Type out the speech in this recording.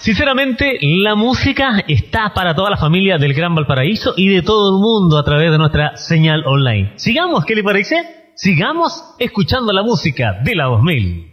Sinceramente, la música está para toda la familia del Gran Valparaíso y de todo el mundo a través de nuestra señal online. Sigamos, ¿qué le parece? Sigamos escuchando la música de la 2000.